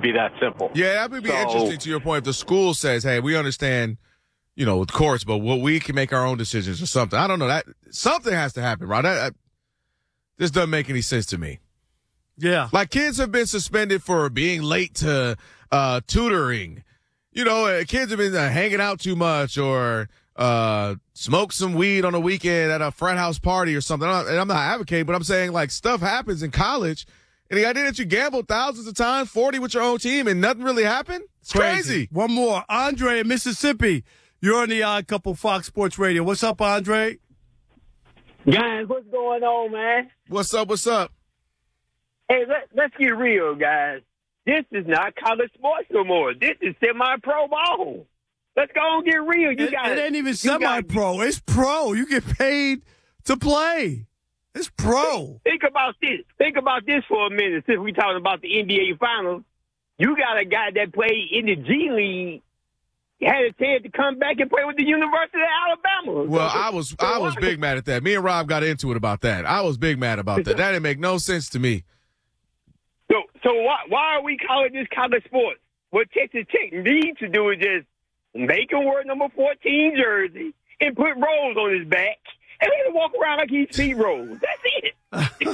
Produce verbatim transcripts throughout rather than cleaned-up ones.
should be that simple. Yeah, that would be so, interesting to your point. If the school says, hey, we understand, you know, with courts, but what we can make our own decisions or something. I don't know. That something has to happen, right? That, that, this doesn't make any sense to me. Yeah. Like, kids have been suspended for being late to uh, tutoring. You know, uh, kids have been uh, hanging out too much or uh, smoke some weed on a weekend at a frat house party or something. I'm not, and I'm not advocating, but I'm saying, like, stuff happens in college. And the idea that you gambled thousands of times, forty with your own team, and nothing really happened? It's crazy. crazy. One more. Andre in Mississippi. You're on the Odd Couple Fox Sports Radio. What's up, Andre? Guys, what's going on, man? What's up? What's up? Hey, let, let's get real, guys. This is not college sports no more. This is semi-pro ball. Let's go and get real. You it, got it ain't even you semi-pro. Got, it's pro. You get paid to play. It's pro. Think about this. Think about this for a minute. Since we're talking about the N B A Finals, you got a guy that played in the G League, had a chance to come back and play with the University of Alabama. Well, I was so I was big mad at that. Me and Rob got into it about that. I was big mad about that. That didn't make no sense to me. So, so why why are we calling this college sports? What Texas Tech needs to do is just make him wear number fourteen jersey and put rolls on his back. And he's going to walk around like he's Pete Rose. That's it.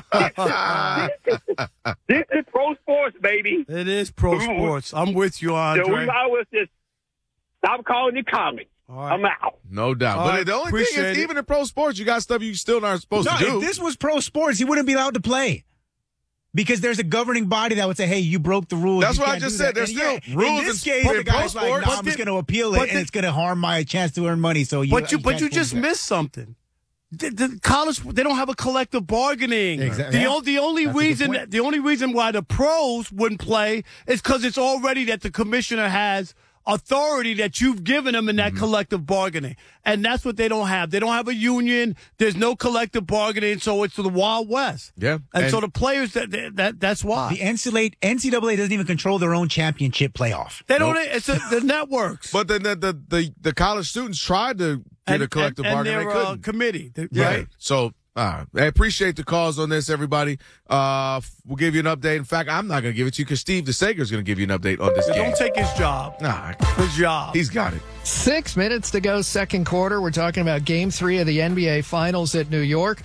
this, is, this is pro sports, baby. It is pro sports. I'm with you, Andre. So we always just stop calling it college. Right. I'm out. No doubt. All but right. the only Appreciate thing is, it. even in pro sports, you got stuff you still aren't supposed no, to do. If this was pro sports, he wouldn't be allowed to play. Because there's a governing body that would say, hey, you broke the rules. That's you what I can't just do said. that. There's And still yeah, rules in this in case, sport- the in pro guy's like, sports. no, But I'm the- just going to appeal it, but and the- it's going to harm my chance to earn money. So you, But you, you but can't you pull just that. missed something. The, the college, they don't have a collective bargaining. Exactly. The, Yeah. o- the only That's a good reason, point. the only reason why the pros wouldn't play is because it's already that the commissioner has authority that you've given them in that Mm-hmm. collective bargaining, and that's what they don't have. They don't have a union. There's no collective bargaining, so it's the Wild West. Yeah. and, And- so the players that that that's why The N C double A, N C double A doesn't even control their own championship playoff. they don't. It's a, the networks. But then the, the, the, the college students tried to get and, a collective and, bargain. and They their uh, couldn't. committee, the- Yeah. right? So uh, I appreciate the calls on this, everybody. Uh, we'll give you an update. In fact, I'm not going to give it to you because Steve DeSager is going to give you an update on this game. Don't take his job. Nah, His job. he's got it. Six minutes to go, second quarter. We're talking about game three of the N B A Finals at New York.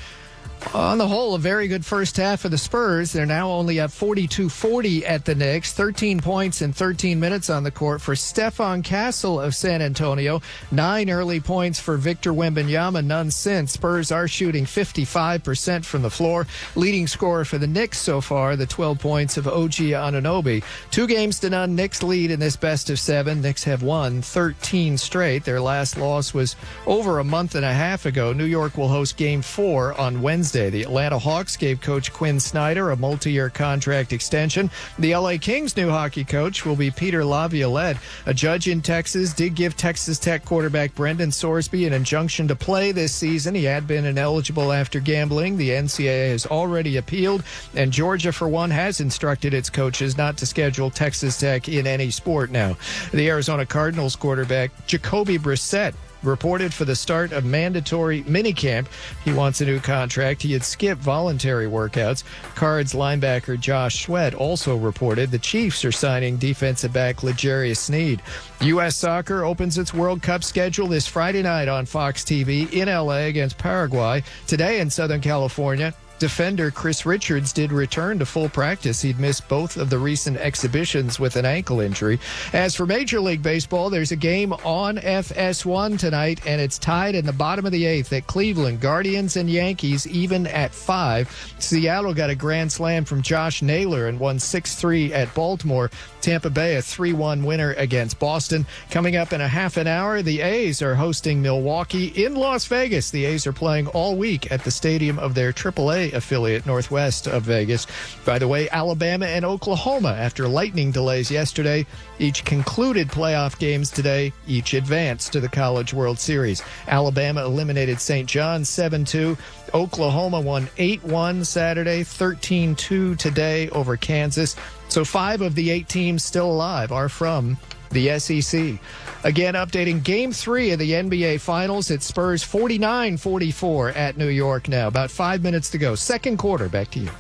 On the whole, a very good first half for the Spurs. They're now only up forty-two forty at the Knicks. thirteen points in thirteen minutes on the court for Stephon Castle of San Antonio. Nine early points for Victor Wembanyama, none since. Spurs are shooting fifty-five percent from the floor. Leading scorer for the Knicks so far, the twelve points of O G Anunoby. Two games to none, Knicks lead in this best of seven. Knicks have won thirteen straight. Their last loss was over a month and a half ago. New York will host game four on Wednesday. The Atlanta Hawks gave coach Quinn Snyder a multi-year contract extension. The L A Kings' new hockey coach will be Peter Laviolette. A judge in Texas did give Texas Tech quarterback Brendan Sorsby an injunction to play this season. He had been ineligible after gambling. The N C double A has already appealed, and Georgia, for one, has instructed its coaches not to schedule Texas Tech in any sport now. The Arizona Cardinals quarterback Jacoby Brissett reported for the start of mandatory minicamp. He wants a new contract. He had skipped voluntary workouts. Cards linebacker Josh Sweat also reported the Chiefs are signing defensive back L'Jarius Sneed. U S Soccer opens its World Cup schedule this Friday night on Fox T V in L A against Paraguay. Today in Southern California, defender Chris Richards did return to full practice. He'd missed both of the recent exhibitions with an ankle injury. As for Major League Baseball, there's a game on F S one tonight, and it's tied in the bottom of the eighth at Cleveland. Guardians and Yankees even at five. Seattle got a grand slam from Josh Naylor and won six three at Baltimore. Tampa Bay a three one winner against Boston. Coming up in a half an hour, the A's are hosting Milwaukee in Las Vegas. The A's are playing all week at the stadium of their triple A affiliate northwest of Vegas. By the way, Alabama and Oklahoma, after lightning delays yesterday, each concluded playoff games today, each advanced to the College World Series. Alabama eliminated Saint John's seven two. Oklahoma won eight one Saturday, thirteen two today over Kansas. So five of the eight teams still alive are from the S E C. Again, updating game three of the N B A Finals. It's Spurs forty-nine forty-four at New York now. About five minutes to go. Second quarter. Back to you.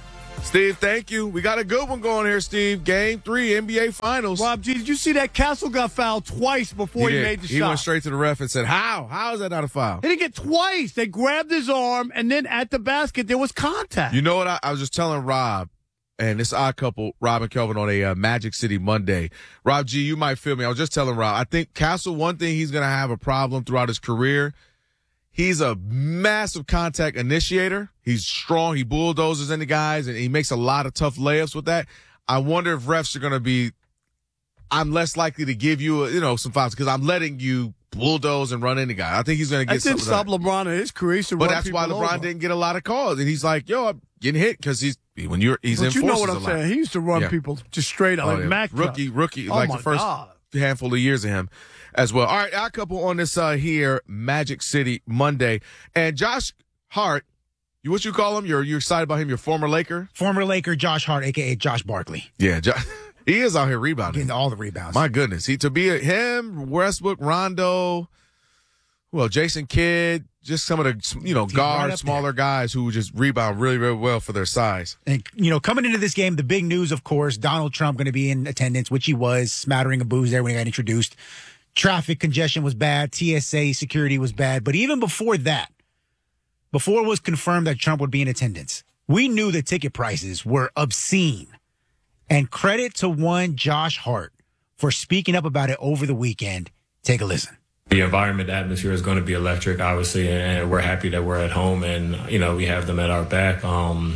Steve, thank you. We got a good one going here, Steve. Game three, N B A Finals. Rob G, did you see that Castle got fouled twice before he, he made the he shot? He went straight to the ref and said, how? How is that not a foul? He didn't get twice. They grabbed his arm, and then at the basket, there was contact. You know what? I, I was just telling Rob, and this odd couple, Rob and Kelvin, on a uh, Magic City Monday. Rob G, you might feel me. I was just telling Rob, I think Castle, one thing he's going to have a problem throughout his career, he's a massive contact initiator. He's strong. He bulldozes into guys, and he makes a lot of tough layups with that. I wonder if refs are going to be – I'm less likely to give you, you know, some fouls because I'm letting you bulldoze and run into guys. I think he's going to get that didn't something. stop LeBron in his career. He used to but run that's why people LeBron over. didn't get a lot of calls. And he's like, yo, I'm getting hit because he's – when you're he's But in you know forces what a I'm lot. saying. He used to run Yeah. people just straight out Oh, like yeah. Mac Rookie, truck. rookie, Oh, like my the first God. handful of years of him as well. All right, our couple on this uh, here Magic City Monday. And Josh Hart, you what you call him? You're you excited about him? Your former Laker? Former Laker Josh Hart, a k a. Josh Barkley. Yeah, jo- he is out here rebounding. Getting all the rebounds. My goodness, he to be a, him, Westbrook, Rondo, well, Jason Kidd, just some of the you know He's right guard, up smaller there. guys who just rebound really, really well for their size. And, you know, coming into this game, the big news, of course, Donald Trump going to be in attendance, which he was, smattering of booze there when he got introduced. Traffic congestion was bad. T S A security was bad. But even before that, before it was confirmed that Trump would be in attendance, we knew the ticket prices were obscene. And credit to one Josh Hart for speaking up about it over the weekend. Take a listen. The environment, the atmosphere is going to be electric, obviously, and we're happy that we're at home and, you know, we have them at our back. Um,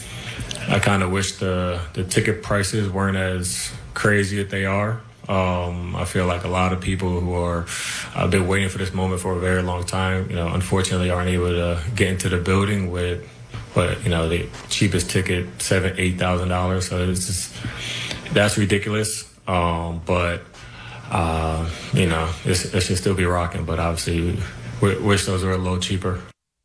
I kind of wish the, the ticket prices weren't as crazy as they are. Um, I feel like a lot of people who are have been waiting for this moment for a very long time, you know, unfortunately aren't able to get into the building with, but you know, the cheapest ticket, seven, eight thousand dollars. So it's just, that's ridiculous. Um, but uh, you know, it's, it should still be rocking. But obviously, we wish those were a little cheaper.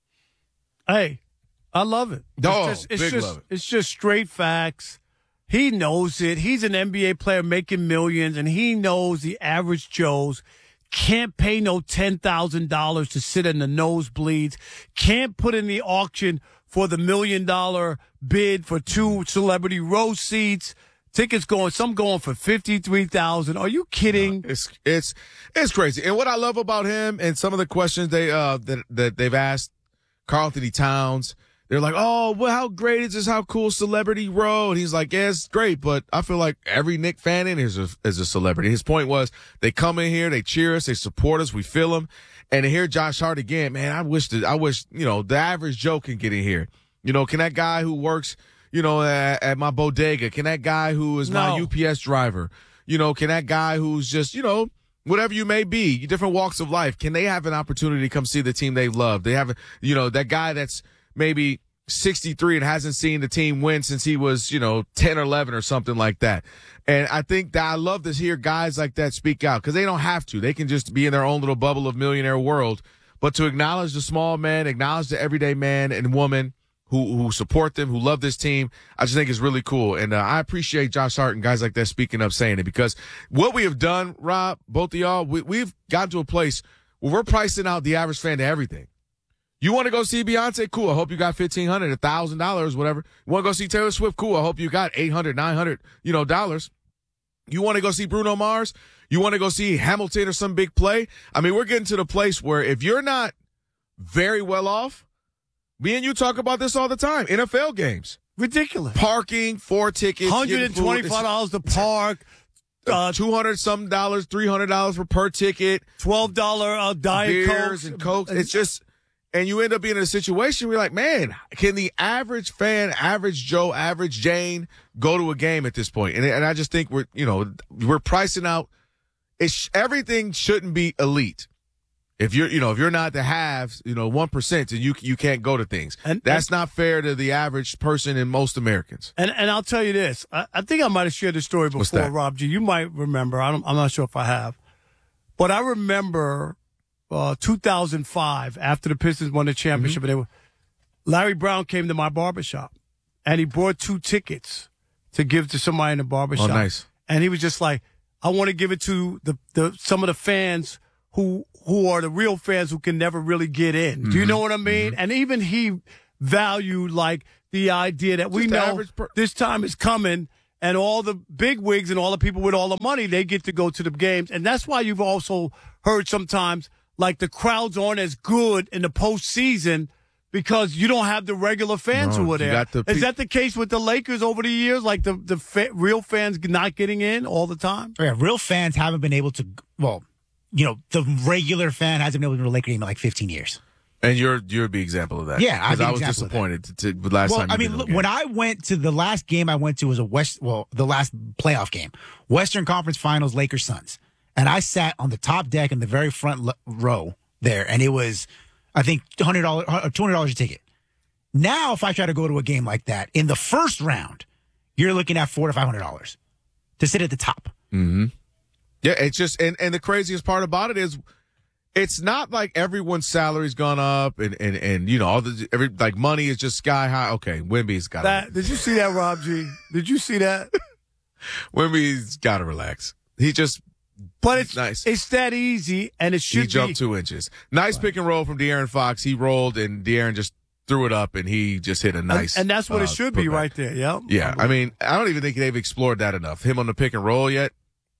Hey, I love it. It's Oh, just, it's big just, love it. It's just straight facts. He knows it. He's an N B A player making millions, and he knows the average Joes can't pay no ten thousand dollars to sit in the nosebleeds, can't put in the auction for the million-dollar bid for two celebrity row seats. Tickets going, some going for fifty-three thousand dollars. Are you kidding? It's it's it's crazy. And what I love about him and some of the questions they uh that that they've asked Karl Anthony Towns, they're like, oh, well, how great is this? How cool Celebrity Row? And he's like, yeah, it's great, but I feel like every Knick fan in here is a, is a celebrity. His point was they come in here, they cheer us, they support us, we feel them. And to hear Josh Hart again, man, I wish that I wish you know the average Joe can get in here. You know, can that guy who works you know, at, at my bodega? Can that guy who is my No. U P S driver, you know, can that guy who's just, you know, whatever you may be, different walks of life, can they have an opportunity to come see the team they love? They have, you know, that guy that's maybe sixty-three and hasn't seen the team win since he was, you know, ten or eleven or something like that. And I think that I love to hear guys like that speak out because they don't have to. They can just be in their own little bubble of millionaire world. But to acknowledge the small man, acknowledge the everyday man and woman who who support them, who love this team, I just think is really cool. And uh, I appreciate Josh Hart and guys like that speaking up, saying it, because what we have done, Rob, both of y'all, we, we've gotten to a place where we're pricing out the average fan to everything. You want to go see Beyonce? Cool. I hope you got fifteen hundred dollars, one thousand dollars, whatever. You want to go see Taylor Swift? Cool. I hope you got eight hundred dollars, nine hundred dollars, you know, dollars. You want to go see Bruno Mars? You want to go see Hamilton or some big play? I mean, we're getting to the place where if you're not very well off, me and you talk about this all the time. N F L games. Ridiculous. Parking, four tickets. one hundred twenty-five dollars to park. Uh, two hundred some dollars, three hundred dollars for per ticket. twelve dollars uh, Diet Beers Coke. and Coke. It's just, and you end up being in a situation where you're like, man, can the average fan, average Joe, average Jane go to a game at this point? And, and I just think we're, you know, we're pricing out. It's, everything shouldn't be elite. If you're, you know, if you're not the haves, you know, one percent, and you you can't go to things. And that's and, not fair to the average person and most Americans. And and I'll tell you this. I, I think I might have shared this story before, Rob G. You might remember. I don't, I'm not sure if I have. But I remember uh, two thousand five, after the Pistons won the championship, mm-hmm. and they were, Larry Brown came to my barbershop, and he brought two tickets to give to somebody in the barbershop. Oh, nice. And he was just like, I want to give it to the, the some of the fans who who are the real fans who can never really get in. Mm-hmm. Do you know what I mean? Mm-hmm. And even he value like the idea that we Just the know average per- this time is coming, and all the big wigs and all the people with all the money, they get to go to the games. And that's why you've also heard sometimes like the crowds aren't as good in the postseason because you don't have the regular fans No, who are you there. got the Is pe- that the case with the Lakers over the years? Like the, the fa- real fans not getting in all the time? Yeah, real fans haven't been able to, well, you know, the regular fan hasn't been able to go to a Laker game in like fifteen years. And you're you're a big example of that. Yeah, I'd because be I an was example of that. disappointed to, to, last Well, time. I you mean, been to look, a game. when I went to the last game I went to was a West, well, the last playoff game, Western Conference Finals, Lakers Suns, and I sat on the top deck in the very front l- row there, and it was, I think, hundred dollars, two hundred dollars a ticket. Now, if I try to go to a game like that in the first round, you're looking at four to five hundred dollars to sit at the top. Mm-hmm. Yeah, it's just and, and the craziest part about it is it's not like everyone's salary's gone up and, and, and you know, all the every like money is just sky high. Okay, Wemby's got That, did you see that, Rob G? Did you see that? Wemby's got to relax. He just But it's nice. It's that easy, and it should he jumped be. two inches. Nice pick and roll from De'Aaron Fox. He rolled and De'Aaron just threw it up and he just hit a nice. and, and that's what uh, it should be putback. right there. Yeah. Yeah, I mean, I don't even think they've explored that enough. Him on the pick and roll yet.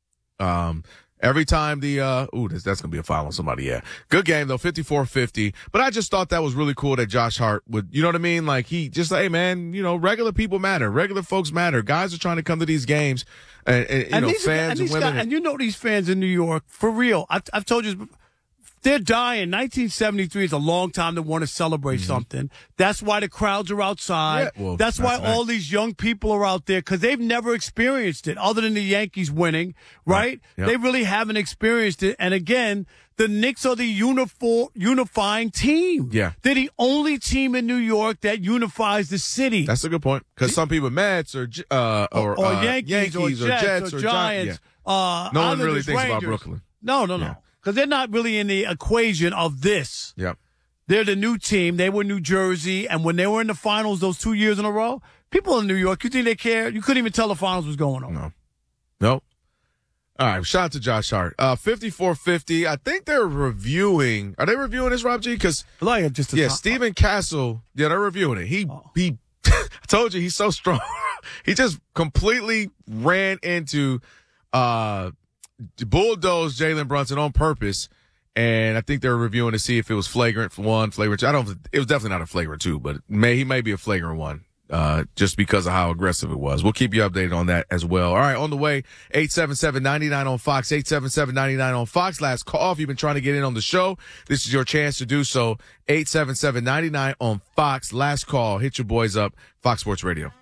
Um, every time the uh, ooh, that's, that's gonna be a foul on somebody. Yeah, good game though, fifty-four fifty. But I just thought that was really cool that Josh Hart would, you know what I mean? Like he just, hey man, you know, regular people matter, regular folks matter. Guys are trying to come to these games, and, and you and know, these, fans and, and, these women. guys, and you know these fans in New York for real. I've, I've told you. They're dying. nineteen seventy-three is a long time to want to celebrate mm-hmm. something. That's why the crowds are outside. Yeah, well, that's, that's why nice. all these young people are out there because they've never experienced it other than the Yankees winning, right? Right. Yep. They really haven't experienced it. And again, the Knicks are the uniform, unifying team. Yeah. They're the only team in New York that unifies the city. That's a good point because some people Mets or uh, or, or uh, Yankees, Yankees or Jets, or, Gi- Giants. yeah. Uh, No one Islanders, really thinks about Rangers. Brooklyn. No, no, no. Yeah. Because they're not really in the equation of this. Yep. They're the new team. They were New Jersey. And when they were in the finals those two years in a row, people in New York, you think they cared? You couldn't even tell the finals was going on. No. Nope. All right. Shout out to Josh Hart. Uh, fifty-four fifty. I think they're reviewing. Are they reviewing this, Rob G? Because, Like just a yeah, top- Stephen Castle, yeah, they're reviewing it. He, Oh. he, I told you he's so strong. He just completely ran into, uh, bulldozed Jalen Brunson on purpose. And I think they're reviewing to see if it was flagrant for one, flagrant two. I don't, it was definitely not a flagrant two, but may, he may be a flagrant one, uh, just because of how aggressive it was. We'll keep you updated on that as well. All right. On the way, eight seven seven, nine nine on Fox, eight seven seven, nine nine on Fox. Last call. If you've been trying to get in on the show, this is your chance to do so. eight seven seven, nine nine on Fox. Last call. Hit your boys up. Fox Sports Radio.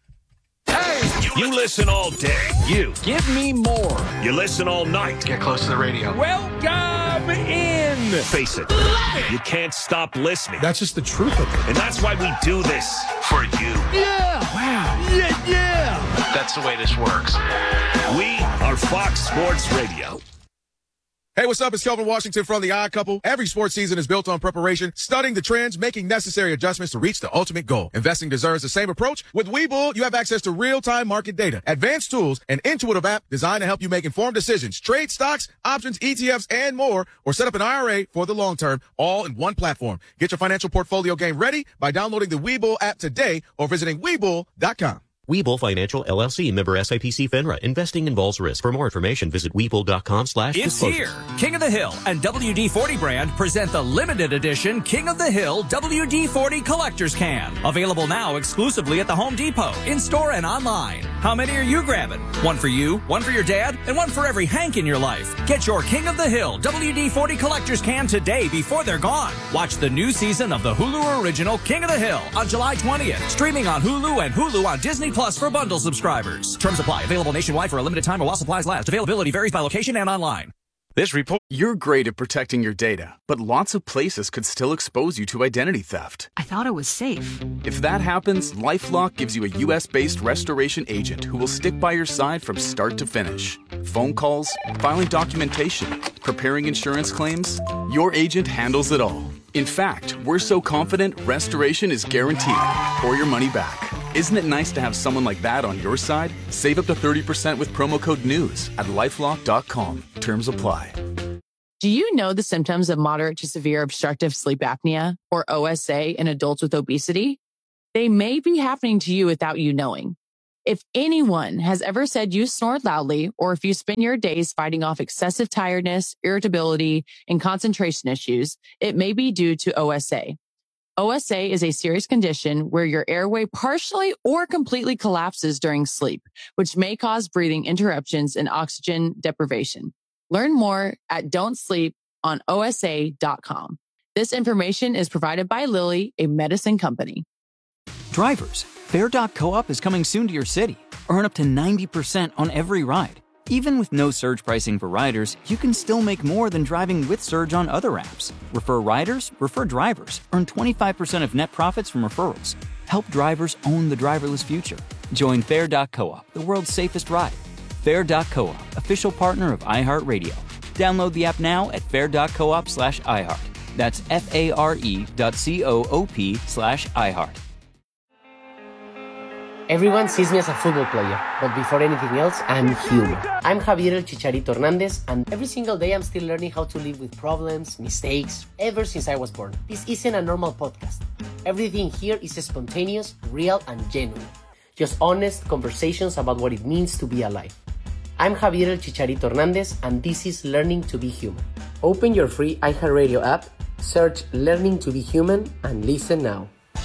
You listen all day. You. Give me more. You listen all night. Get close to the radio. Welcome in. Face it. You can't stop listening. That's just the truth of it. And that's why we do this. For you. Yeah. Wow. Yeah, yeah. That's the way this works. We are Fox Sports Radio. Hey, what's up? It's Kelvin Washington from The Odd Couple. Every sports season is built on preparation, studying the trends, making necessary adjustments to reach the ultimate goal. Investing deserves the same approach. With Webull, you have access to real-time market data, advanced tools, an intuitive app designed to help you make informed decisions, trade stocks, options, E T Fs, and more, or set up an I R A for the long term, all in one platform. Get your financial portfolio game ready by downloading the Webull app today or visiting Webull dot com. Webull Financial, L L C, member S I P C FINRA. Investing involves risk. For more information, visit Webull.com slash It's disclosures. here. King of the Hill and W D forty brand present the limited edition King of the Hill W D forty Collector's Can. Available now exclusively at the Home Depot, in-store and online. How many are you grabbing? One for you, one for your dad, and one for every Hank in your life. Get your King of the Hill W D forty Collector's Can today before they're gone. Watch the new season of the Hulu original King of the Hill on July twentieth. Streaming on Hulu and Hulu on Disney Plus for bundle subscribers. Terms apply. Available nationwide for a limited time or while supplies last. Availability varies by location and online. This report. You're great at protecting your data, but lots of places could still expose you to identity theft. I thought it was safe. If that happens, LifeLock gives you a U S based restoration agent who will stick by your side from start to finish. Phone calls, filing documentation, preparing insurance claims. Your agent handles it all. In fact, we're so confident restoration is guaranteed or your money back. Isn't it nice to have someone like that on your side? Save up to thirty percent with promo code NEWS at lifelock dot com. Terms apply. Do you know the symptoms of moderate to severe obstructive sleep apnea, or O S A, in adults with obesity? They may be happening to you without you knowing. If anyone has ever said you snored loudly, or if you spend your days fighting off excessive tiredness, irritability, and concentration issues, it may be due to O S A. O S A is a serious condition where your airway partially or completely collapses during sleep, which may cause breathing interruptions and oxygen deprivation. Learn more at don't sleep on O S A dot com. This information is provided by Lilly, a medicine company. Drivers, Fair dot coop is coming soon to your city. Earn up to ninety percent on every ride. Even with no surge pricing for riders, you can still make more than driving with Surge on other apps. Refer riders, refer drivers. Earn twenty-five percent of net profits from referrals. Help drivers own the driverless future. Join Fair dot coop, the world's safest ride. Fair dot coop, official partner of iHeartRadio. Download the app now at fair dot coop slash iHeart. That's F-A-R-E dot C-O-O-P slash iHeart. Everyone sees me as a football player, but before anything else, I'm human. I'm Javier El Chicharito Hernandez, and every single day I'm still learning how to live with problems, mistakes, ever since I was born. This isn't a normal podcast. Everything here is spontaneous, real, and genuine. Just honest conversations about what it means to be alive. I'm Javier El Chicharito Hernandez, and this is Learning to Be Human. Open your free iHeartRadio app, search Learning to Be Human, and listen now.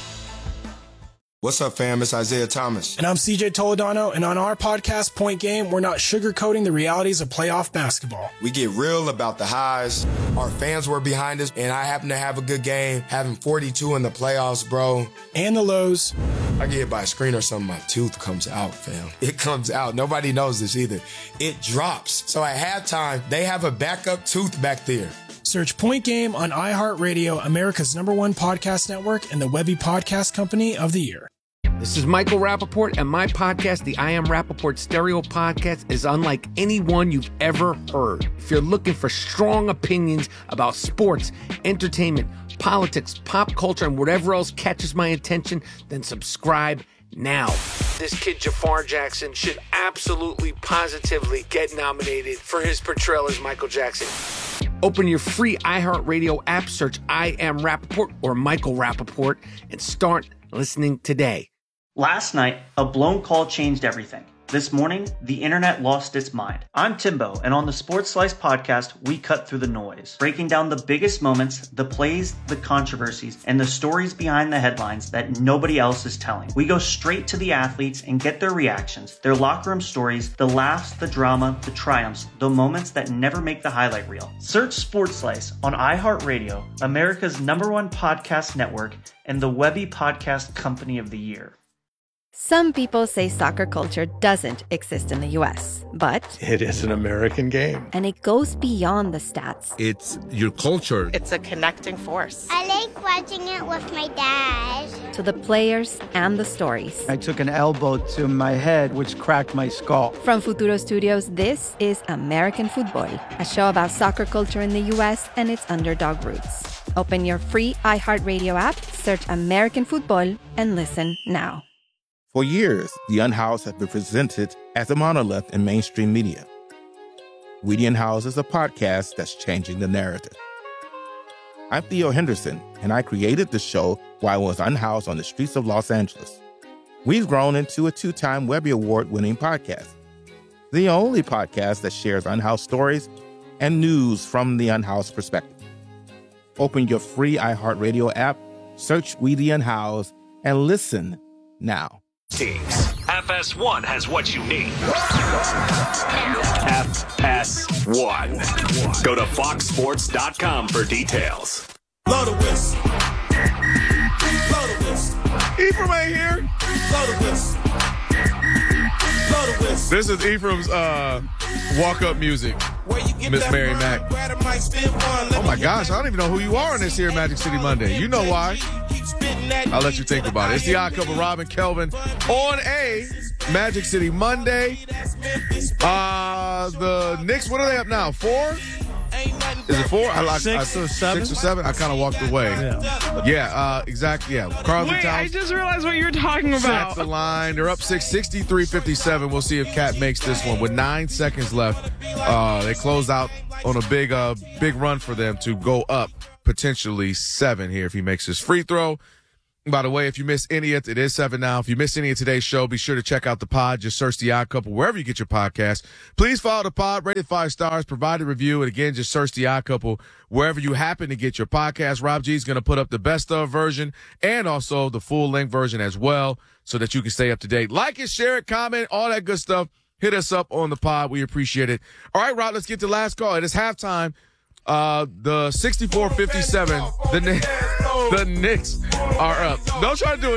What's up, fam? It's Isaiah Thomas. And I'm C J Toledano, and on our podcast, Point Game, we're not sugarcoating the realities of playoff basketball. We get real about the highs. Our fans were behind us, and I happen to have a good game, having forty-two in the playoffs, bro. And the lows. I get hit by a screen or something, my tooth comes out, fam. It comes out. Nobody knows this either. It drops. So at halftime, they have a backup tooth back there. Search Point Game on iHeartRadio, America's number one podcast network, and the Webby Podcast Company of the Year. This is Michael Rappaport, and my podcast, the I Am Rappaport Stereo Podcast, is unlike any one you've ever heard. If you're looking for strong opinions about sports, entertainment, politics, pop culture, and whatever else catches my attention, then subscribe now. This kid, Jafar Jackson, should absolutely, positively get nominated for his portrayal as Michael Jackson. Open your free iHeartRadio app, search I Am Rappaport or Michael Rappaport, and start listening today. Last night, a blown call changed everything. This morning, the internet lost its mind. I'm Timbo, and on the Sports Slice podcast, we cut through the noise, breaking down the biggest moments, the plays, the controversies, and the stories behind the headlines that nobody else is telling. We go straight to the athletes and get their reactions, their locker room stories, the laughs, the drama, the triumphs, the moments that never make the highlight reel. Search Sports Slice on iHeartRadio, America's number one podcast network, and the Webby Podcast Company of the Year. Some people say soccer culture doesn't exist in the U S, but it is an American game. And it goes beyond the stats. It's your culture. It's a connecting force. I like watching it with my dad. To the players and the stories. I took an elbow to my head, which cracked my skull. From Futuro Studios, this is American Football, a show about soccer culture in the U S and its underdog roots. Open your free iHeartRadio app, search American Football, and listen now. For years, the Unhoused have been presented as a monolith in mainstream media. We the Unhoused is a podcast that's changing the narrative. I'm Theo Henderson, and I created the show while I was unhoused on the streets of Los Angeles. We've grown into a two-time Webby Award-winning podcast, the only podcast that shares unhoused stories and news from the unhoused perspective. Open your free iHeartRadio app, search We the Unhoused, and listen now. Teams. F S one has what you need. F S one. Go to fox sports dot com for details. Blow the whistle. Blow the whistle. Ephraim ain't here. Blow the whistle. Blow the whistle. This is Ephraim's uh, walk-up music. Miss Mary Mack. Oh my gosh, I don't even know who you are on this here Magic City Monday. You know why. I'll let you think about it. It's the Odd Couple, Rob and Kelvin, on a Magic City Monday. Uh, the Knicks, what are they up now? Four? Is it four? I like Six I, or seven? Six or seven. I kind of walked away. Yeah, yeah uh, exactly. Yeah, Carlton Wait, Towns. I just realized what you were talking Set about. the line. They're up six, sixty-three fifty-seven. We'll see if Cat makes this one with nine seconds left. Uh, they close out on a big, uh, big run for them to go up potentially seven here if he makes his free throw. By the way, if you miss any of it, it is seven now. If you missed any of today's show, be sure to check out the pod. Just search The Odd Couple wherever you get your podcast. Please follow the pod, rate it five stars, provide a review, and again, just search The Odd Couple wherever you happen to get your podcast. Rob G is going to put up the best of version and also the full length version as well, so that you can stay up to date. Like it, share it, comment, all that good stuff. Hit us up on the pod. We appreciate it. All right, Rob, let's get to the last call. It is halftime. Uh, the sixty-four fifty-seven, the Knicks, the Knicks are up. Don't try to do it.